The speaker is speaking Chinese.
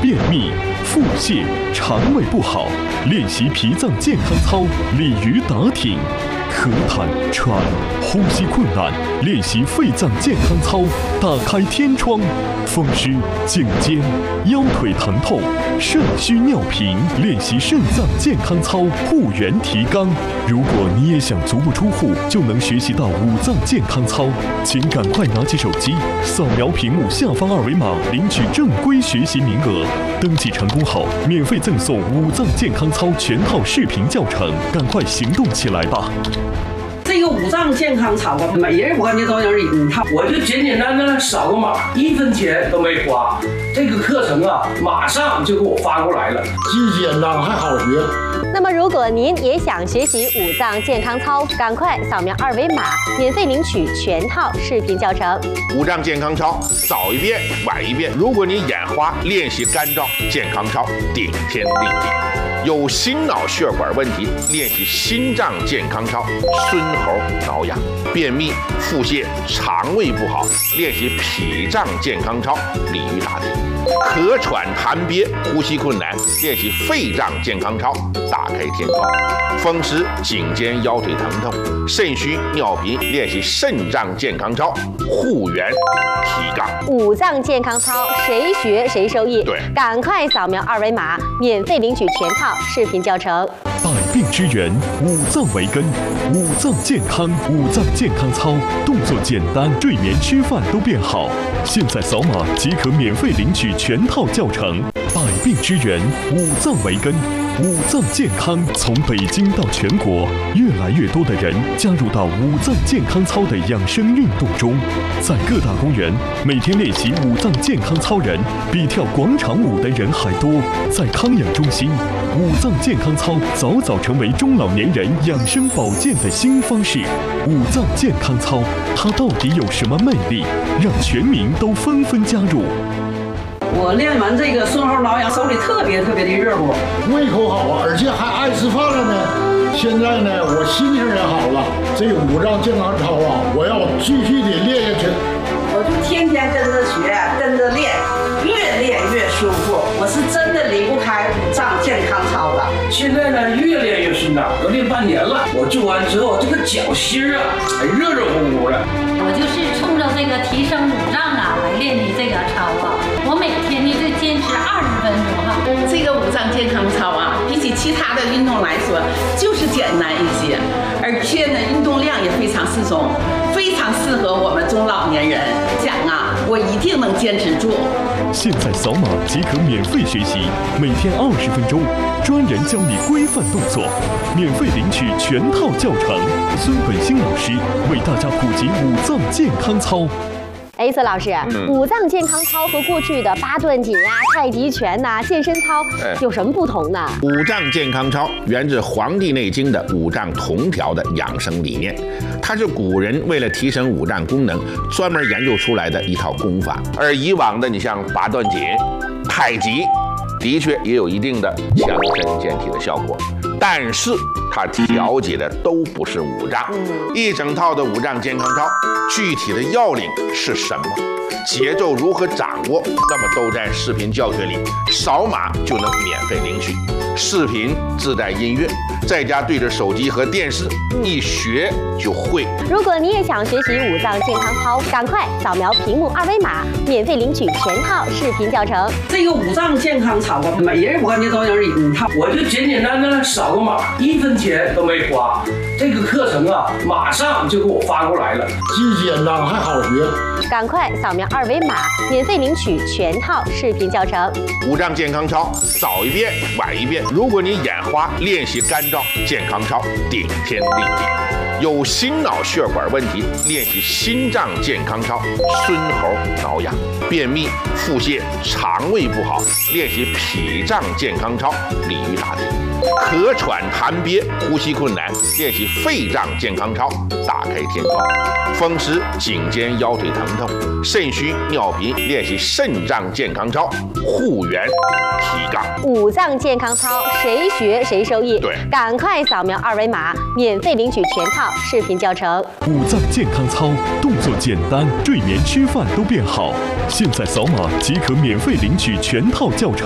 便秘、腹泻、肠胃不好，练习脾脏健康操，鲤鱼打挺；咳痰、喘、呼吸困难，练习肺脏健康操，打开天窗；风湿、颈肩、腰腿疼痛、肾虚尿频，练习肾脏健康操，护元提肛。如果你也想足不出户就能学习到五脏健康操，请赶快拿起手机，扫描屏幕下方二维码，领取正规学习名额。登记成功后，免费赠送五脏健康操全套视频教程，赶快行动起来吧！ 这个五脏健康操啊，每人我感觉都有一套， 我就简简单单扫个码，1分钱都没花。这个课程啊，马上就给我发过来了， 既简单还好学。 那么，如果您也想学习五脏健康操，赶快扫描二维码，免费领取全套视频教程。 五脏健康操，早一遍晚一遍。如果你眼花，练习干燥健康操，顶天立地。有心脑血管问题，练习心脏健康操，孙猴挠痒；便秘、腹泻、肠胃不好，练习脾脏健康操，鲤鱼打挺；咳喘痰憋、呼吸困难，练习肺脏健康操，打开天窗；风湿、颈肩、腰腿疼痛、肾虚尿频，练习肾脏健康操，护元提肛。 五脏健康操，谁学谁受益。 对， 赶快扫描二维码，免费领取全套视频教程。 百病之源，五脏为根，五脏健康，五脏健康操，动作简单，睡眠吃饭都变好。现在扫码即可免费领取全套教程。百病之源，五脏为根，五脏健康。从北京到全国，越来越多的人加入到五脏健康操的养生运动中。在各大公园，每天练习五脏健康操人比跳广场舞的人还多。在康养中心，五脏健康操早早成为中老年人养生保健的新方式。五脏健康操，它到底有什么魅力，让全民都纷纷加入？ 我练完这个孙猴挠痒，手里特别的热乎， 胃口好啊，而且还爱吃饭了呢。现在呢，我心情也好了。这个五脏健康操啊，我要继续的练下去。 我就天天跟着学，跟着练，越练越舒服。我是真的离不开五脏健康操了。 现在呢，越练越顺畅，都练半年了。我做完之后，这个脚心啊，还热乎乎的。 我就是冲着这个提升五脏啊来练的这个操啊。我每天呢就坚持20分钟哈。 这个五脏健康操啊，比起其他的运动来说，就是简单一些，而且呢，运动量也非常适中，非常适合我们中老年人。讲啊，我一定能坚持住。 现在扫码即可免费学习，每天20分钟，专人教你规范动作，免费领取全套教程。孙本兴老师为大家普及五脏健康操。 孙老师，五脏健康操和过去的八段锦啊、太极拳呐、健身操有什么不同呢？ 五脏健康操源自《黄帝内经》的五脏同调的养生理念，它是古人为了提升五脏功能专门研究出来的一套功法。而以往的你像八段锦、太极，的确也有一定的强身健体的效果，但是它调节的都不是五脏。一整套的五脏健康操，具体的要领是什么？节奏如何掌握？那么都在视频教学里，扫码就能免费领取。视频自带音乐，在家对着手机和电视一学就会。 如果你也想学习五脏健康操，赶快扫描屏幕二维码，免费领取全套视频教程。 这个五脏健康操啊，每人我感觉都有一套， 我就简简单单扫个码，1分钱都没花。这个课程啊，马上就给我发过来了， 既简单还好学。 赶快扫描二维码，免费领取全套视频教程。 五脏健康操，早一遍晚一遍。如果你眼花，练习干燥健康操，顶天立地。有心脑血管问题，练习心脏健康操，孙猴挠痒；便秘、腹泻、肠胃不好，练习脾脏健康操，鲤鱼打挺；咳喘痰憋、呼吸困难，练习肺脏健康操，打开天窗；风湿、颈肩、腰腿疼痛、肾虚尿频，练习肾脏健康操，护元提肛。 五脏健康操，谁学谁受益。 对， 赶快扫描二维码，免费领取全套视频教程。 五脏健康操，动作简单，睡眠吃饭都变好。现在扫码即可免费领取全套教程。